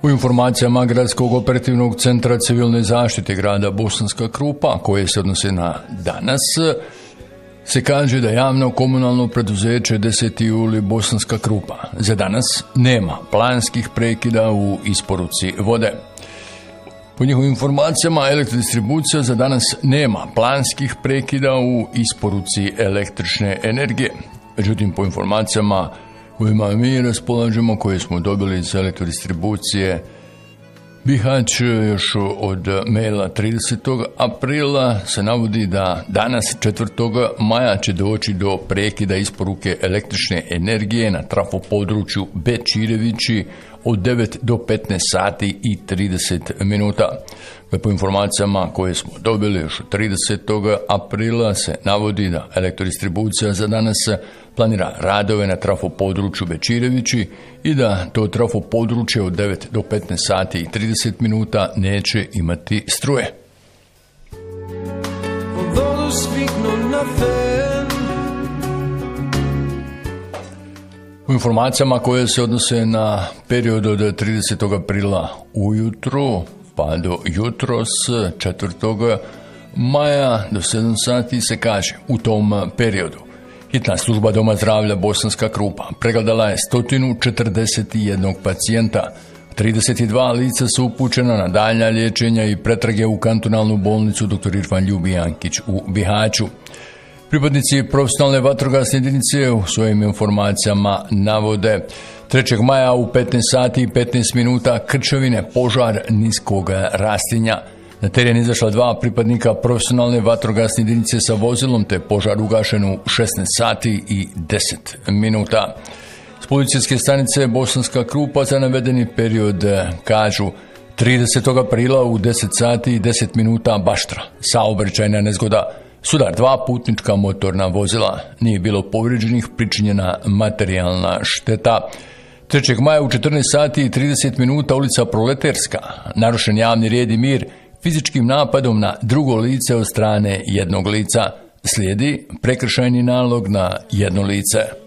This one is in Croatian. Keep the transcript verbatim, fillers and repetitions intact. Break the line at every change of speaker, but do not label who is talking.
U informacijama Gradskog operativnog centra civilne zaštite grada Bosanska Krupa, koje se odnose na danas, se kaže da javno komunalno preduzeće deseti juli Bosanska Krupa za danas nema planskih prekida u isporuci vode. Po njihovim informacijama, elektrodistribucija za danas nema planskih prekida u isporuci električne energije. Međutim, po informacijama kojima mi raspolažemo, koje smo dobili iz elektrodistribucije Bihać još od maila tridesetog aprila, se navodi da danas četvrtog maja će doći do prekida isporuke električne energije na trafo području Bečirevići od devet do petnaest sati i trideset minuta. Po informacijama koje smo dobili još od tridesetog aprila se navodi da elektrodistribucija za danas planira radove na trafo području Bečirevići i da to trafo područje od devet do petnaest sati i trideset minuta neće imati struje. U informacijama koje se odnose na period od tridesetog aprila ujutro pa do jutros četvrtog maja do sedam sati se kaže u tom periodu hitna služba Doma zdravlja Bosanska Krupa pregledala je sto četrdeset jedan pacijenta, trideset dva lica su upućena na daljnja liječenja i pretrage u kantonalnu bolnicu doktor Irfan Ljubijankić u Bihaću. Pripadnici profesionalne vatrogasne jedinice u svojim informacijama navode trećeg maja u petnaest sati i petnaest minuta Krčevine, požar niskog rastinja. Na teren izašla dva pripadnika profesionalne vatrogasne jedinice sa vozilom, te požar ugašen u šesnaest sati i deset minuta. S policijske stanice Bosanska Krupa za navedeni period kažu tridesetog aprila u deset sati i deset minuta Baštra, saobraćajna nezgoda, sudar dva putnička motorna vozila, nije bilo povrijeđenih, pričinjena materijalna šteta. trećeg maja u četrnaest sati i trideset minuta ulica Proleterska, narušen javni red i mir fizičkim napadom na drugo lice od strane jednog lica, slijedi prekršajni nalog na jedno lice.